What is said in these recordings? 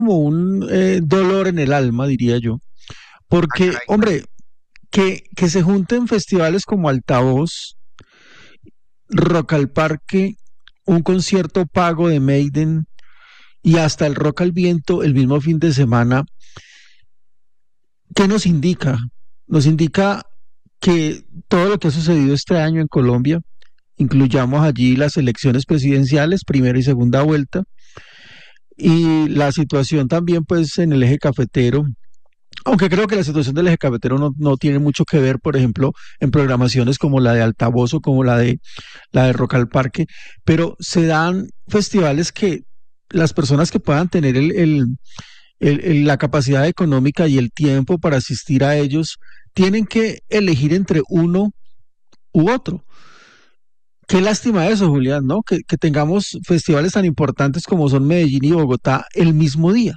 como un dolor en el alma, diría yo, Ah, porque, caray. hombre, que se junten festivales como Altavoz, Rock al Parque, un concierto pago de Maiden y hasta el Rock al Viento el mismo fin de semana, ¿qué nos indica? Nos indica que todo lo que ha sucedido este año en Colombia, incluyamos allí las elecciones presidenciales, primera y segunda vuelta, y la situación también pues en el eje cafetero, aunque creo que la situación del eje cafetero no tiene mucho que ver, por ejemplo, en programaciones como la de Altavoz o como la de Rock al Parque, pero se dan festivales que las personas que puedan tener la capacidad económica y el tiempo para asistir a ellos tienen que elegir entre uno u otro. Qué lástima eso, Julián, ¿no? Que tengamos festivales tan importantes como son Medellín y Bogotá el mismo día.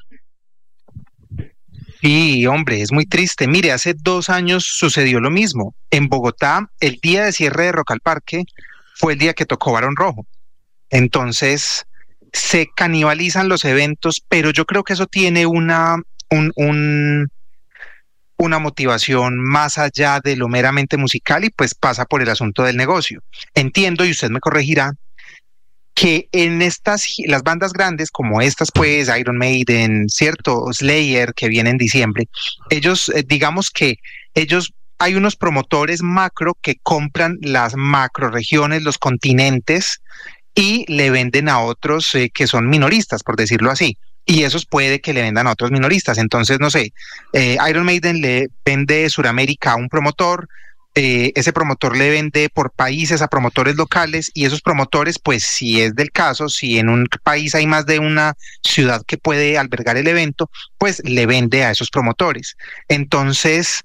Sí, hombre, es muy triste. Mire, hace 2 años sucedió lo mismo. En Bogotá, el día de cierre de Rock al Parque fue el día que tocó Barón Rojo. Entonces, se canibalizan los eventos, pero yo creo que eso tiene un, un- una motivación más allá de lo meramente musical y pues pasa por el asunto del negocio. Entiendo, y usted me corregirá, que en las bandas grandes como estas, pues Iron Maiden, cierto, Slayer, que viene en diciembre, ellos, digamos que ellos, hay unos promotores macro que compran las macro regiones, los continentes, y le venden a otros que son minoristas, por decirlo así. Y esos puede que le vendan a otros minoristas. Entonces, no sé, Iron Maiden le vende Suramérica a un promotor, ese promotor le vende por países a promotores locales y esos promotores, pues si es del caso, si en un país hay más de una ciudad que puede albergar el evento, pues le vende a esos promotores. Entonces,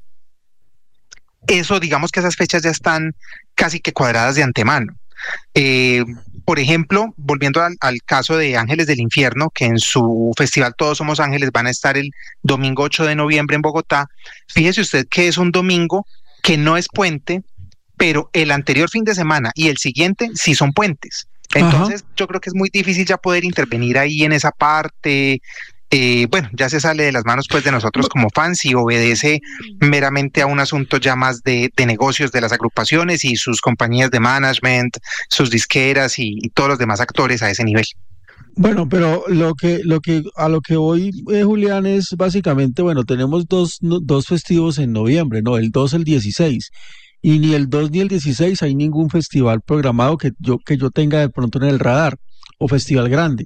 eso, digamos que esas fechas ya están casi que cuadradas de antemano. Eh, por ejemplo, volviendo al caso de Ángeles del Infierno, que en su festival Todos Somos Ángeles van a estar el domingo 8 de noviembre en Bogotá, fíjese usted que es un domingo que no es puente, pero el anterior fin de semana y el siguiente sí son puentes. Ajá. Entonces, yo creo que es muy difícil ya poder intervenir ahí en esa parte. Bueno, ya se sale de las manos pues de nosotros Bu- como fans y obedece meramente a un asunto ya más de negocios de las agrupaciones y sus compañías de management, sus disqueras y todos los demás actores a ese nivel. Bueno, pero a lo que voy, Julián, es básicamente, bueno, tenemos dos, dos festivos en noviembre, ¿no? El 2, el 16. Y ni el 2 ni el 16 hay ningún festival programado que yo tenga de pronto en el radar, o festival grande.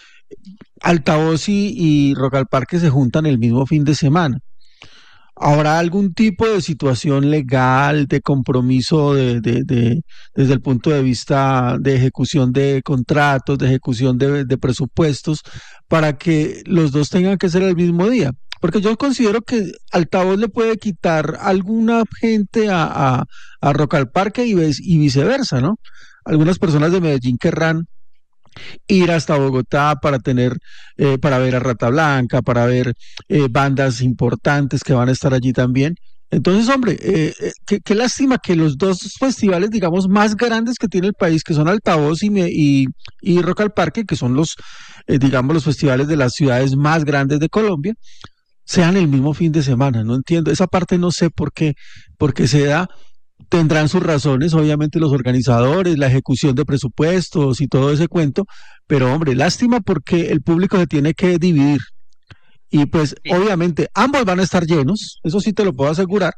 Altavoz y Rock al Parque se juntan el mismo fin de semana. ¿Habrá algún tipo de situación legal, de compromiso desde el punto de vista de ejecución de contratos, de ejecución de presupuestos, para que los dos tengan que ser el mismo día? Porque yo considero que Altavoz le puede quitar alguna gente a Rock al Parque y viceversa, ¿no? Algunas personas de Medellín querrán ir hasta Bogotá para ver a Rata Blanca, para ver bandas importantes que van a estar allí también. Entonces, hombre, qué lástima que los dos festivales, digamos, más grandes que tiene el país, que son Altavoz y Rock al Parque, que son digamos, los festivales de las ciudades más grandes de Colombia, sean el mismo fin de semana. No entiendo, esa parte no sé por qué se da. Tendrán sus razones, obviamente, los organizadores, la ejecución de presupuestos y todo ese cuento, pero hombre, lástima porque el público se tiene que dividir y pues obviamente ambos van a estar llenos, eso sí te lo puedo asegurar.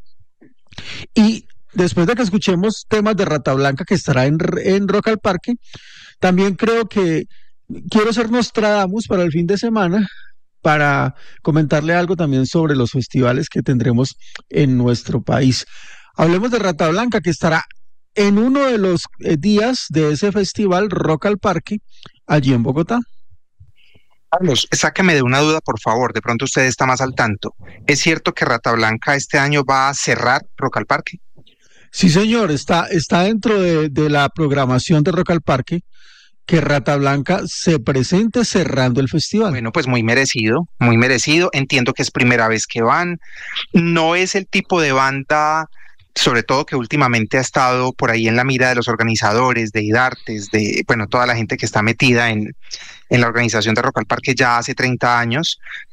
Y después de que escuchemos temas de Rata Blanca que estará en Rock al Parque, también creo que quiero ser Nostradamus para el fin de semana para comentarle algo también sobre los festivales que tendremos en nuestro país. Hablemos de Rata Blanca, que estará en uno de los días de ese festival Rock al Parque, allí en Bogotá. Carlos, sáqueme de una duda, por favor. De pronto usted está más al tanto. ¿Es cierto que Rata Blanca este año va a cerrar Rock al Parque? Sí, señor, está dentro de la programación de Rock al Parque que Rata Blanca se presente cerrando el festival. Bueno, pues muy merecido, muy merecido. Entiendo que es primera vez que van. No es el tipo de banda sobre todo que últimamente ha estado por ahí en la mira de los organizadores, de IDARTES, de, bueno, toda la gente que está metida en la organización de Rock al Parque ya hace 30 años,